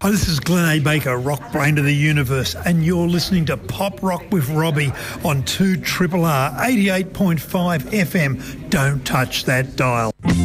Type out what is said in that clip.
Hi, this is Glenn A. Baker, rock brain of the universe, and you're listening to Pop Rock with Robbie on 2RRR 88.5 FM. Don't touch that dial.